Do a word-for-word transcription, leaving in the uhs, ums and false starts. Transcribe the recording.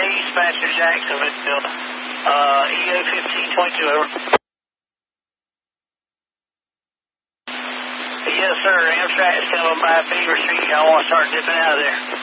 Dispatcher Jacksonville, uh, E O fifteen twenty-two, over. Yes, sir, Amtrak is coming by Beaver Street. I want to start dipping out of there.